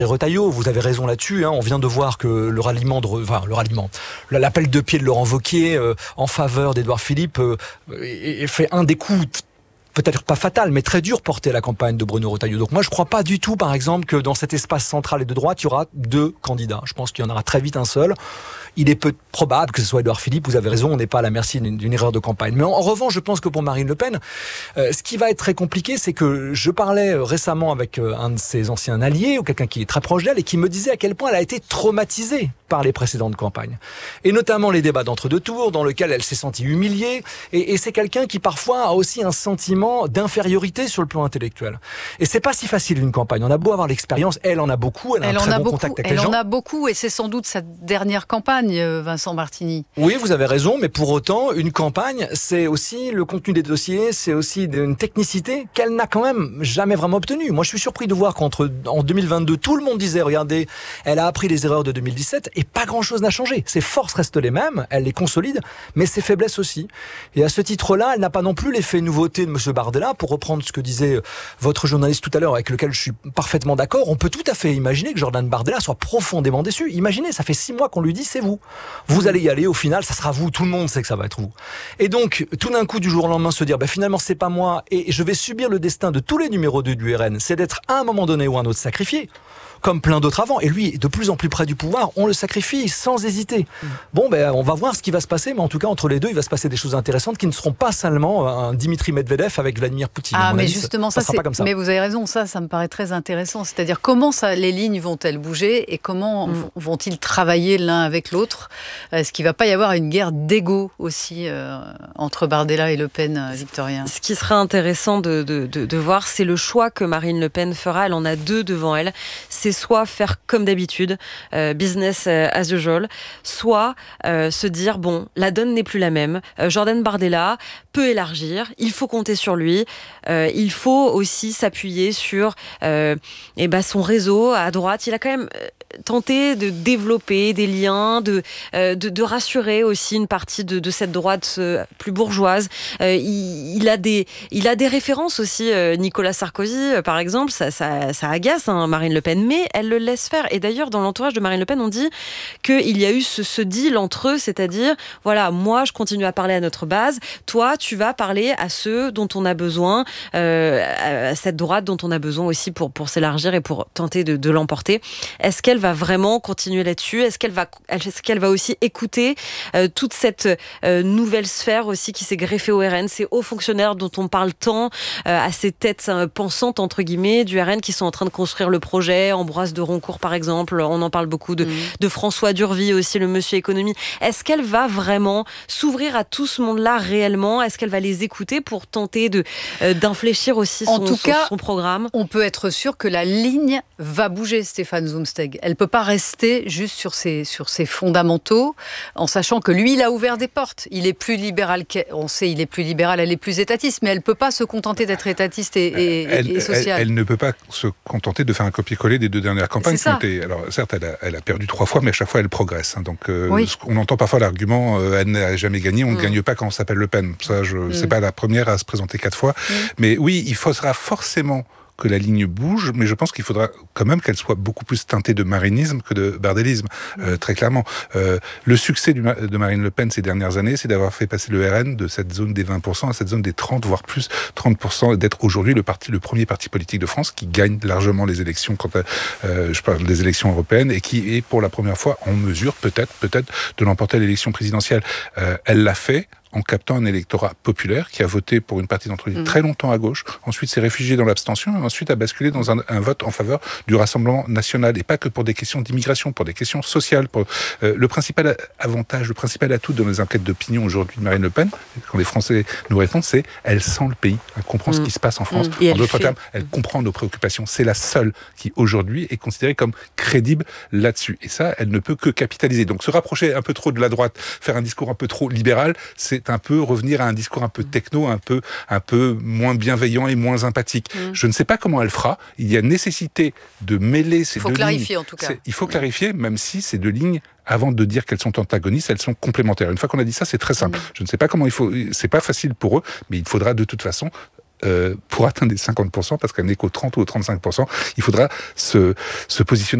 Retailleau, vous avez raison là-dessus. On vient de voir que l'appel de pied de Laurent Wauquiez en faveur d'Édouard Philippe fait un des coups peut-être pas fatal, mais très dur porté à la campagne de Bruno Retailleau. Donc moi, je crois pas du tout, par exemple, que dans cet espace central et de droite, il y aura 2 candidats. Je pense qu'il y en aura très vite un seul. Il est peu probable que ce soit Édouard Philippe. Vous avez raison, on n'est pas à la merci d'une erreur de campagne. Mais en revanche, je pense que pour Marine Le Pen, ce qui va être très compliqué, c'est que je parlais récemment avec un de ses anciens alliés, ou quelqu'un qui est très proche d'elle, et qui me disait à quel point elle a été traumatisée par les précédentes campagnes. Et notamment les débats d'entre-deux tours, dans lesquels elle s'est sentie humiliée. Et c'est quelqu'un qui parfois a aussi un sentiment d'infériorité sur le plan intellectuel. Et c'est pas si facile une campagne. On a beau avoir l'expérience, elle en a beaucoup, elle a un très bon contact avec les gens. Elle en a beaucoup, et c'est sans doute sa dernière campagne, Vincent Martini. Oui, vous avez raison, mais pour autant, une campagne, c'est aussi le contenu des dossiers, c'est aussi une technicité qu'elle n'a quand même jamais vraiment obtenue. Moi, je suis surpris de voir qu'en 2022, tout le monde disait, regardez, elle a appris les erreurs de 2017 et pas grand-chose n'a changé. Ses forces restent les mêmes, elle les consolide, mais ses faiblesses aussi. Et à ce titre-là, elle n'a pas non plus l'effet nouveauté de M. Bardella, pour reprendre ce que disait votre journaliste tout à l'heure, avec lequel je suis parfaitement d'accord. On peut tout à fait imaginer que Jordan Bardella soit profondément déçu. Imaginez, ça fait 6 mois qu'on lui dit, c'est vous. Vous allez y aller, au final, ça sera vous. Tout le monde sait que ça va être vous. Et donc, tout d'un coup, du jour au lendemain, se dire, finalement, c'est pas moi, et je vais subir le destin de tous les numéros 2 du RN, c'est d'être à un moment donné ou un autre sacrifié, comme plein d'autres avant. Et lui, de plus en plus près du pouvoir, on le sacrifie sans hésiter. Bon, on va voir ce qui va se passer, mais en tout cas, entre les deux, il va se passer des choses intéressantes qui ne seront pas seulement un Dimitri Medvedev avec Vladimir Poutine. Mais justement, ça sera pas comme ça. Mais vous avez raison, ça me paraît très intéressant. C'est-à-dire, comment les lignes vont-elles bouger et comment vont-ils travailler l'un avec l'autre? Est-ce qu'il ne va pas y avoir une guerre d'ego aussi entre Bardella et Le Pen, Victorien? Ce qui sera intéressant de voir, c'est le choix que Marine Le Pen fera. Elle en a 2 devant elle. C'est soit faire comme d'habitude, business as usual, soit se dire, la donne n'est plus la même. Jordan Bardella peut élargir, il faut compter sur lui, il faut aussi s'appuyer sur son réseau à droite. Il a quand même tenté de développer des liens, de rassurer aussi une partie de cette droite plus bourgeoise. Il a des références aussi. Nicolas Sarkozy, par exemple, ça agace Marine Le Pen, mais elle le laisse faire. Et d'ailleurs, dans l'entourage de Marine Le Pen, on dit qu'il y a eu ce deal entre eux, c'est-à-dire, voilà, moi, je continue à parler à notre base, toi, tu vas parler à ceux dont on a besoin, à cette droite dont on a besoin aussi pour s'élargir et pour tenter de l'emporter. Est-ce qu'elle va vraiment continuer là-dessus? Est-ce qu'elle va aussi écouter toute cette nouvelle sphère aussi qui s'est greffée au RN, ces hauts fonctionnaires dont on parle tant, à ces têtes pensantes, entre guillemets, du RN qui sont en train de construire le projet, Ambroise de Roncourt par exemple, on en parle beaucoup, de François Durvy aussi, le monsieur économie. Est-ce qu'elle va vraiment s'ouvrir à tout ce monde-là réellement? Est-ce qu'elle va les écouter pour tenter d'infléchir aussi son programme? On peut être sûr que la ligne va bouger, Stéphane Zumsteg. Elle ne peut pas rester juste sur ses fondamentaux, en sachant que lui, il a ouvert des portes. Il est plus libéral, on sait, il est plus libéral, elle est plus étatiste, mais elle ne peut pas se contenter d'être étatiste et sociale. Elle ne peut pas se contenter de faire un copier-coller des 2 dernières campagnes. Alors certes, elle a perdu 3 fois, mais à chaque fois, elle progresse. Donc, on entend parfois l'argument, elle n'a jamais gagné, on ne gagne pas quand on s'appelle Le Pen. Ça, c'est pas la première à se présenter 4 fois. Mais oui, il faudra forcément que la ligne bouge, mais je pense qu'il faudra quand même qu'elle soit beaucoup plus teintée de marinisme que de bardélisme, très clairement. Le succès de Marine Le Pen ces dernières années, c'est d'avoir fait passer le RN de cette zone des 20% à cette zone des 30, voire plus 30%, d'être aujourd'hui le premier parti politique de France qui gagne largement les élections, je parle des élections européennes, et qui est pour la première fois en mesure, peut-être, de l'emporter à l'élection présidentielle. Elle l'a fait en captant un électorat populaire qui a voté pour une partie d'entre eux très longtemps à gauche, ensuite s'est réfugié dans l'abstention, et ensuite a basculé dans un vote en faveur du Rassemblement national, et pas que pour des questions d'immigration, pour des questions sociales. Le principal avantage, le principal atout dans les enquêtes d'opinion aujourd'hui de Marine Le Pen, quand les Français nous répondent, c'est elle sent le pays, elle comprend ce qui se passe en France. En d'autres termes, elle comprend nos préoccupations. C'est la seule qui aujourd'hui est considérée comme crédible là-dessus. Et ça, elle ne peut que capitaliser. Donc se rapprocher un peu trop de la droite, faire un discours un peu trop libéral, c'est un peu revenir à un discours un peu techno, un peu moins bienveillant et moins empathique. Je ne sais pas comment elle fera. Il y a nécessité de mêler ces 2 lignes. Il faut clarifier en tout cas. Il faut clarifier, même si ces 2 lignes, avant de dire qu'elles sont antagonistes, elles sont complémentaires. Une fois qu'on a dit ça, c'est très simple. Je ne sais pas comment c'est pas facile pour eux, mais il faudra de toute façon pour atteindre les 50%, parce qu'elle n'est qu'au 30 ou au 35%, il faudra se positionner